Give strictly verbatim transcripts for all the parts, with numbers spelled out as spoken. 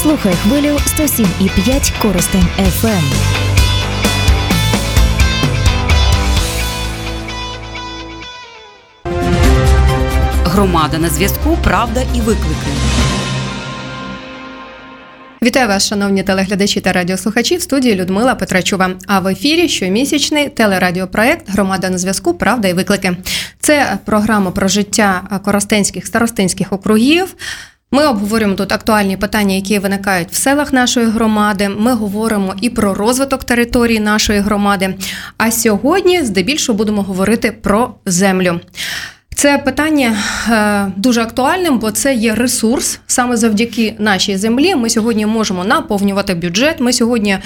Слухай хвилю сто сім і п'ять Коростень еф ем. Громада на зв'язку, правда і виклики. Вітаю вас, шановні телеглядачі та радіослухачі, в студії Людмила Петрачова. А в ефірі щомісячний телерадіопроект «Громада на зв'язку. Правда і виклики». Це програма про життя коростенських старостинських округів. Ми обговорюємо тут актуальні питання, які виникають в селах нашої громади. Ми говоримо і про розвиток території нашої громади. А сьогодні здебільшого будемо говорити про землю. Це питання е, дуже актуальним, бо це є ресурс. Саме завдяки нашій землі ми сьогодні можемо наповнювати бюджет, ми сьогодні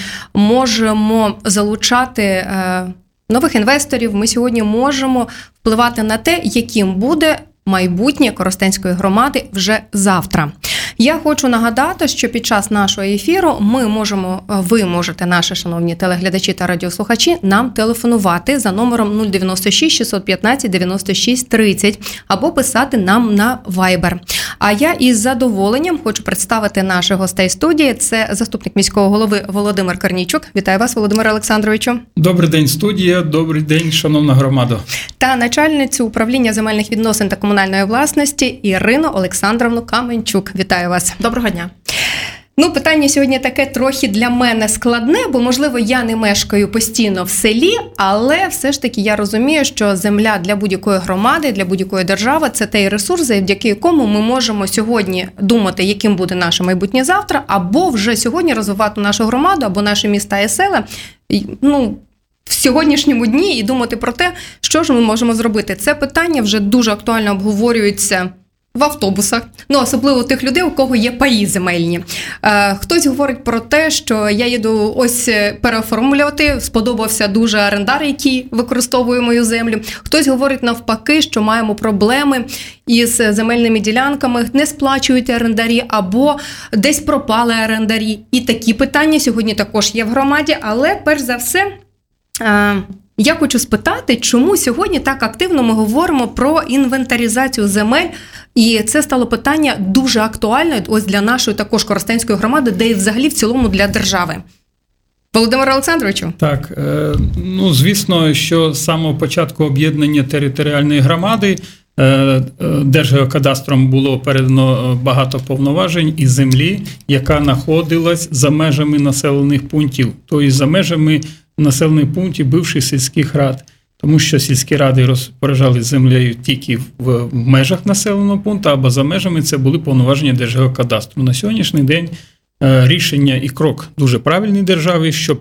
можемо залучати е, нових інвесторів, ми сьогодні можемо впливати на те, яким буде майбутнє Коростенської громади вже завтра. Я хочу нагадати, що під час нашого ефіру ми можемо, ви можете, наші шановні телеглядачі та радіослухачі, нам телефонувати за номером нуль дев'яносто шість шістсот п'ятнадцять дев'яносто шість тридцять або писати нам на Viber. А я із задоволенням хочу представити наших гостей студії. Це заступник міського голови Володимир Корнійчук. Вітаю вас, Володимире Олександровичу. Добрий день, студія. Добрий день, шановна громада. Та начальницю управління земельних відносин та комунальної власності Ірину Олександровну Каменчук. Вітаю вас. Доброго дня. Ну, питання сьогодні таке трохи для мене складне, бо, можливо, я не мешкаю постійно в селі, але все ж таки я розумію, що земля для будь-якої громади, для будь-якої держави – це той ресурс, завдяки якому ми можемо сьогодні думати, яким буде наше майбутнє завтра, або вже сьогодні розвивати нашу громаду, або наші міста і села, ну, в сьогоднішньому дні і думати про те, що ж ми можемо зробити. Це питання вже дуже актуально обговорюється в автобусах, ну, особливо тих людей, у кого є паї земельні. Е, хтось говорить про те, що я їду ось переоформлювати, сподобався дуже орендар, який використовує мою землю. Хтось говорить навпаки, що маємо проблеми із земельними ділянками, не сплачують орендарі або десь пропали орендарі. І такі питання сьогодні також є в громаді, але перш за все е, я хочу спитати, чому сьогодні так активно ми говоримо про інвентаризацію земель, і це стало питання дуже актуальне ось для нашої також Коростенської громади, де і взагалі в цілому для держави. Володимире Олександровичу? Так, ну, звісно, що з самого початку об'єднання територіальної громади Держгеокадастром було передано багато повноважень і землі, яка знаходилась за межами населених пунктів, тобто за межами населених пунктів бивших сільських рад. Тому що сільські ради розпоряджали землею тільки в межах населеного пункту, або за межами це були повноваження Держгеокадастру. На сьогоднішній день рішення і крок дуже правильний держави, щоб